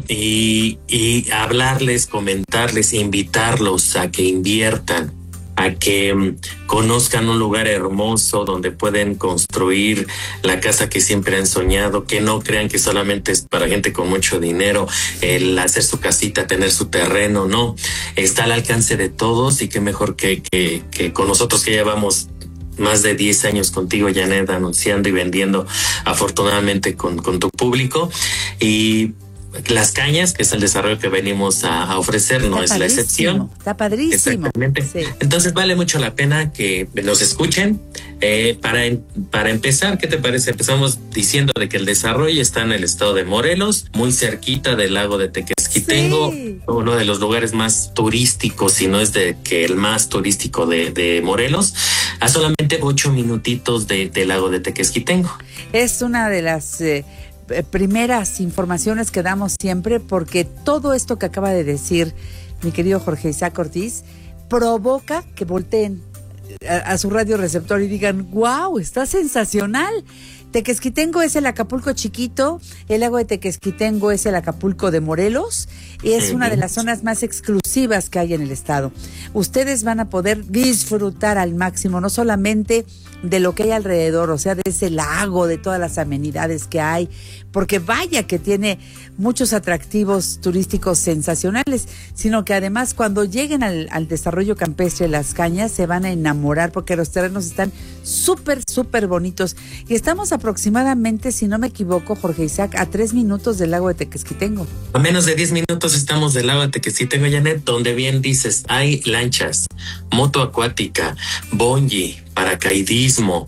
y hablarles, comentarles, invitarlos a que inviertan, a que conozcan un lugar hermoso donde pueden construir la casa que siempre han soñado, que no crean que solamente es para gente con mucho dinero el hacer su casita, tener su terreno, no, está al alcance de todos, y qué mejor que con nosotros, que llevamos más de 10 años contigo, Janet, anunciando y vendiendo afortunadamente con tu público. Y Las Cañas, que es el desarrollo que venimos a ofrecer, no es la excepción. Está padrísimo. Exactamente. Sí. Entonces vale mucho la pena que nos escuchen. Para empezar, ¿qué te parece? Empezamos diciendo de que el desarrollo está en el estado de Morelos, muy cerquita del lago de Tequesquitengo, sí, uno de los lugares más turísticos, si no es de que el más turístico de Morelos, a solamente 8 minutitos del lago de Tequesquitengo. Es una de las primeras informaciones que damos siempre, porque todo esto que acaba de decir mi querido Jorge Isaac Ortiz provoca que volteen a su radio receptor y digan: ¡wow! Está sensacional. Tequesquitengo es el Acapulco chiquito, el lago de Tequesquitengo es el Acapulco de Morelos, y es una de las zonas más exclusivas que hay en el estado. Ustedes van a poder disfrutar al máximo, no solamente de lo que hay alrededor, o sea, de ese lago, de todas las amenidades que hay, porque vaya que tiene muchos atractivos turísticos sensacionales, sino que además cuando lleguen al desarrollo campestre de Las Cañas se van a enamorar, porque los terrenos están súper, súper bonitos. Y estamos aproximadamente, si no me equivoco, Jorge Isaac, a 3 minutos del lago de Tequesquitengo. A menos de 10 minutos estamos del lago de Tequesquitengo, Janet, donde bien dices, hay lanchas, moto acuática, bungee, paracaidismo,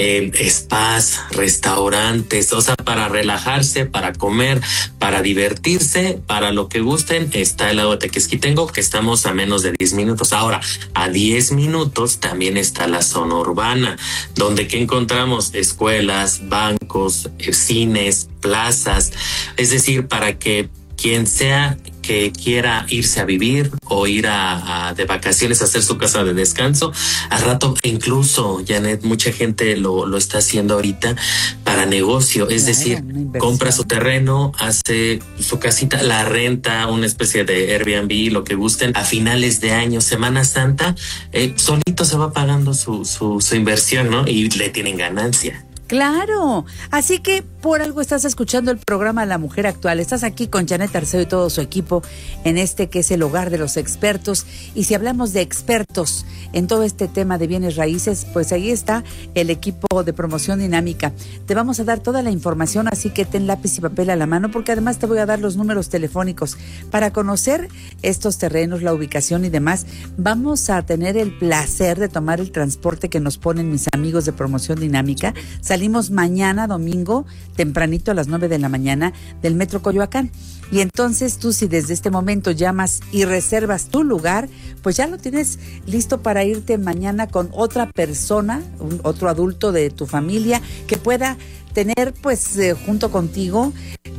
spas, restaurantes, o sea, para relajarse, para comer, para divertirse, para lo que gusten, está el lago de Tequesquitengo, que estamos a menos de 10 minutos. Ahora, a 10 minutos también está la zona urbana, donde que encontramos escuelas, bancos, cines, plazas, es decir, para que quien sea que quiera irse a vivir o ir de vacaciones a hacer su casa de descanso, al rato, incluso, Janet, mucha gente lo está haciendo ahorita para negocio, es decir, compra su terreno, hace su casita, la renta, una especie de Airbnb, lo que gusten, a finales de año, Semana Santa, solito se va pagando su inversión, ¿no? Y le tienen ganancia. Claro, así que por algo estás escuchando el programa La Mujer Actual. Estás aquí con Janet Arceo y todo su equipo en este que es el hogar de los expertos. Y si hablamos de expertos en todo este tema de bienes raíces, pues ahí está el equipo de Promoción Dinámica. Te vamos a dar toda la información, así que ten lápiz y papel a la mano, porque además te voy a dar los números telefónicos para conocer estos terrenos, la ubicación y demás. Vamos a tener el placer de tomar el transporte que nos ponen mis amigos de Promoción Dinámica. Salimos mañana domingo tempranito a las 9 de la mañana del Metro Coyoacán. Y entonces tú, si desde este momento llamas y reservas tu lugar, pues ya lo tienes listo para irte mañana con otra persona, otro adulto de tu familia que pueda tener pues junto contigo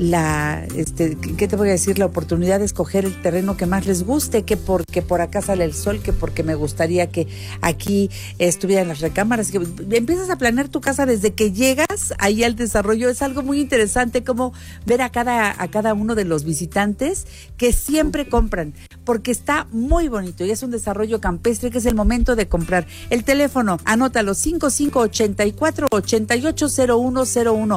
¿qué te voy a decir? La oportunidad de escoger el terreno que más les guste, que porque por acá sale el sol, que porque me gustaría que aquí estuvieran las recámaras, que empiezas a planear tu casa desde que llegas ahí al desarrollo. Es algo muy interesante como ver a cada uno de los visitantes que siempre compran, porque está muy bonito y es un desarrollo campestre que es el momento de comprar. El teléfono, anótalo, 5584-880101,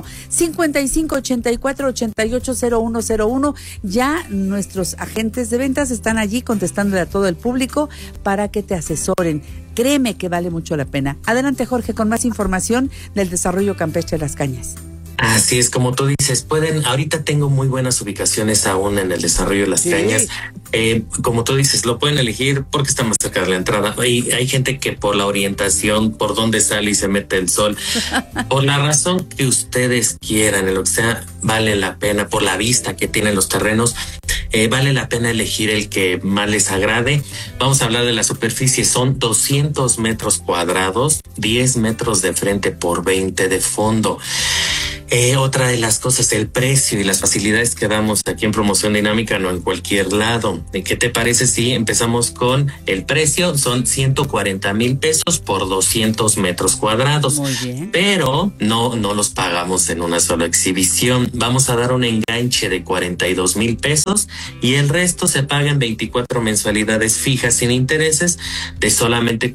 5584-880101. Ya nuestros agentes de ventas están allí contestándole a todo el público para que te asesoren. Créeme que vale mucho la pena. Adelante, Jorge, con más información del desarrollo campestre de Las Cañas. Así es, como tú dices, ahorita tengo muy buenas ubicaciones aún en el desarrollo de Las Cañas. Como tú dices, lo pueden elegir porque está más cerca de la entrada. Hay gente que por la orientación, por dónde sale y se mete el sol, por la razón que ustedes quieran, en lo que sea, vale la pena, por la vista que tienen los terrenos, vale la pena elegir el que más les agrade. Vamos a hablar de la superficie, son 200 metros cuadrados, 10 metros de frente por 20 de fondo. Otra de las cosas, el precio y las facilidades que damos aquí en Promoción Dinámica, no en cualquier lado. ¿Qué te parece si empezamos con el precio? Son 140,000 pesos por 200 metros cuadrados. Muy bien. Pero no los pagamos en una sola exhibición. Vamos a dar un enganche de 42,000 pesos y el resto se paga en 24 mensualidades fijas sin intereses de solamente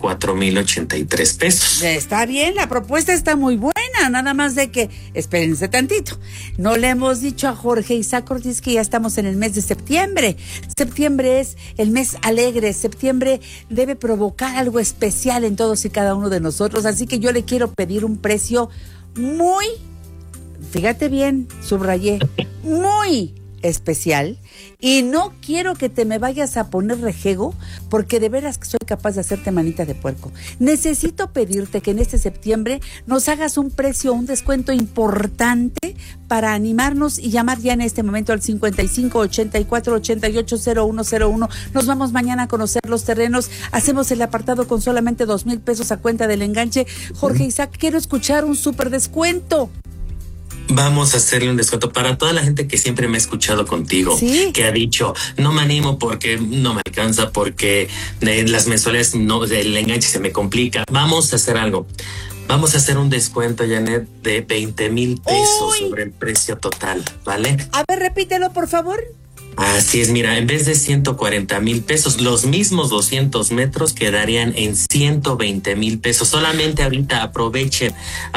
4,083 pesos. Está bien, la propuesta está muy buena, nada más de que espérense tantito. No le hemos dicho a Jorge Isaac Ortiz que ya estamos en el mes de septiembre. Septiembre es el mes alegre, septiembre debe provocar algo especial en todos y cada uno de nosotros, así que yo le quiero pedir un precio muy, fíjate bien, subrayé, muy especial, y no quiero que te me vayas a poner rejego, porque de veras que soy capaz de hacerte manita de puerco. Necesito pedirte que en este septiembre nos hagas un precio, un descuento importante para animarnos y llamar ya en este momento al 55 84 88 0101. Nos vamos mañana a conocer los terrenos, hacemos el apartado con solamente 2,000 pesos a cuenta del enganche. Jorge Isaac, quiero escuchar un súper descuento. Vamos a hacerle un descuento para toda la gente que siempre me ha escuchado contigo, ¿sí? Que ha dicho, no me animo porque no me alcanza, porque las mensualidades, no, el enganche se me complica. Vamos a hacer algo. Vamos a hacer un descuento, Janet, de 20,000 pesos sobre el precio total, ¿vale? A ver, repítelo, por favor. Así es, mira, en vez de 140,000 pesos, los mismos 200 metros quedarían en 120,000 pesos. Solamente ahorita aprovechen,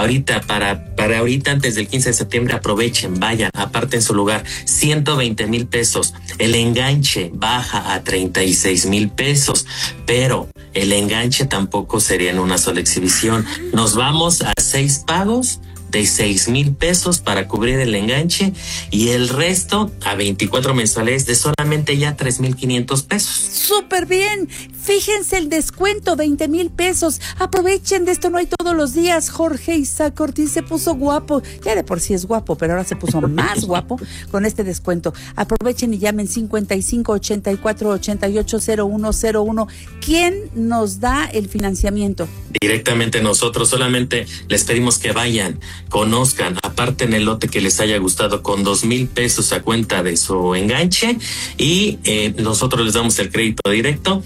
para ahorita antes del 15 de septiembre aprovechen, vayan, aparten su lugar, 120,000 pesos. El enganche baja a 36,000 pesos, pero el enganche tampoco sería en una sola exhibición. Nos vamos a 6 pagos de 6,000 pesos para cubrir el enganche y el resto a 24 mensuales de solamente ya 3,500 pesos. Súper bien. Fíjense el descuento, 20,000 pesos. Aprovechen de esto, no hay todos los días. Jorge Isaac Ortiz se puso guapo. Ya de por sí es guapo, pero ahora se puso más guapo con este descuento. Aprovechen y llamen 55 84 88 0101. ¿Quién nos da el financiamiento? Directamente nosotros, solamente les pedimos que vayan, conozcan, aparten el lote que les haya gustado con 2,000 pesos a cuenta de su enganche y nosotros les damos el crédito directo.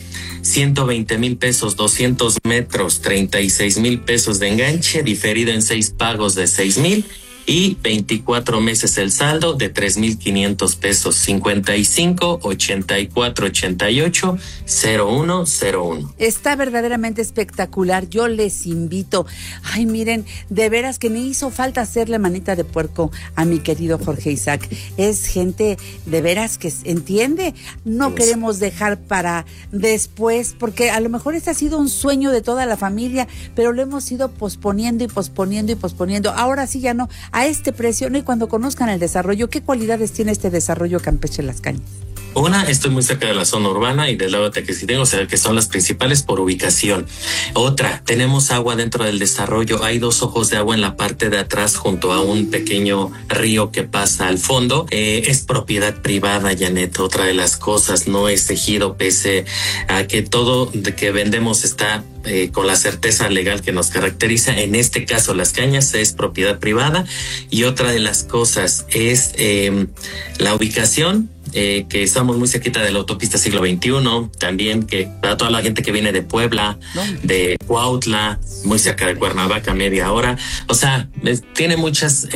120,000 pesos, 200 metros, 36,000 pesos de enganche, diferido en 6 pagos de 6,000 y 24 meses el saldo de 3,500 pesos. 55 84 88 0101. Está verdaderamente espectacular. Yo les invito. Ay, miren, de veras que me hizo falta hacerle manita de puerco a mi querido Jorge Isaac. Es gente de veras que entiende. No queremos dejar para después, porque a lo mejor este ha sido un sueño de toda la familia, pero lo hemos ido posponiendo y posponiendo y posponiendo. Ahora sí ya no. A este precio, ¿no? Y cuando conozcan el desarrollo, ¿qué cualidades tiene este desarrollo Campeche Las Cañas? Una, estoy muy cerca de la zona urbana y del lado de Tequesquitengo, o sea, que son las principales por ubicación. Otra, tenemos agua dentro del desarrollo. Hay 2 ojos de agua en la parte de atrás junto a un pequeño río que pasa al fondo. Es propiedad privada, Janet. Otra de las cosas, no es ejido, pese a que todo de que vendemos está con la certeza legal que nos caracteriza. En este caso, Las Cañas es propiedad privada. Y otra de las cosas es la ubicación. Que estamos muy cerquita de la autopista siglo XXI, también que para toda la gente que viene de Puebla, de Cuautla, muy cerca de Cuernavaca, media hora, o sea, tiene muchas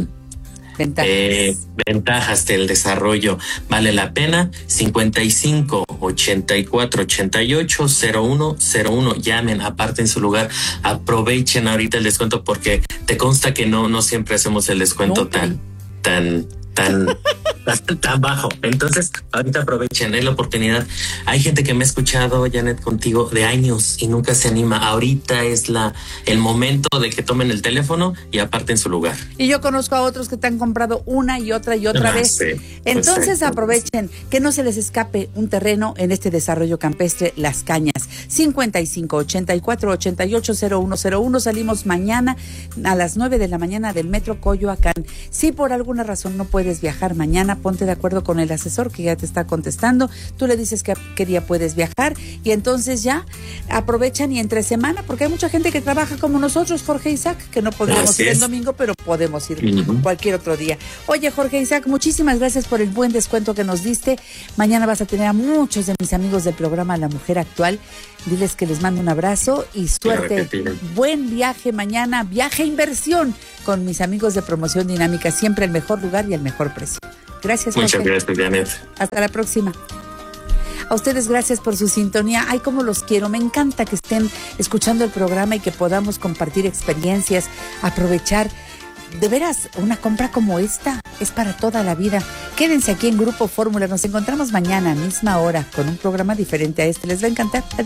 ventajas del desarrollo. Vale la pena. 55 84 88 0101. Llamen, aparten su lugar, aprovechen ahorita el descuento, porque te consta que no siempre hacemos el descuento tan bajo. Entonces, ahorita aprovechen, la oportunidad. Hay gente que me ha escuchado, Janet, contigo de años y nunca se anima. Ahorita es el momento de que tomen el teléfono y aparten su lugar. Y yo conozco a otros que te han comprado una y otra vez. Sí, entonces aprovechen, que no se les escape un terreno en este desarrollo campestre Las Cañas. 5584880101. Salimos mañana a las 9 de la mañana del Metro Coyoacán. Si por alguna razón no puedes viajar mañana, ponte de acuerdo con el asesor que ya te está contestando. Tú le dices qué día puedes viajar y entonces ya aprovechan y entre semana, porque hay mucha gente que trabaja como nosotros, Jorge Isaac, que no podemos ir el domingo, pero podemos ir cualquier otro día. Oye, Jorge Isaac, muchísimas gracias por el buen descuento que nos diste. Mañana vas a tener a muchos de mis amigos del programa La Mujer Actual. Diles que les mando un abrazo y suerte. Claro, buen viaje mañana, viaje inversión con mis amigos de Promoción Dinámica. Siempre el mejor lugar y el mejor precio. Gracias, Jorge. Muchas gracias, Janet. Hasta la próxima. A ustedes gracias por su sintonía. Ay, cómo los quiero. Me encanta que estén escuchando el programa y que podamos compartir experiencias, aprovechar. De veras, una compra como esta es para toda la vida. Quédense aquí en Grupo Fórmula. Nos encontramos mañana, misma hora, con un programa diferente a este. Les va a encantar. Adiós.